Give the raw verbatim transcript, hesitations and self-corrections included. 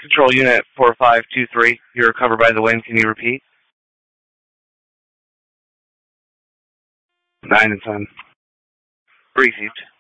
Control unit four five two three. You're covered by the wind. Can you repeat? nine and ten. Received.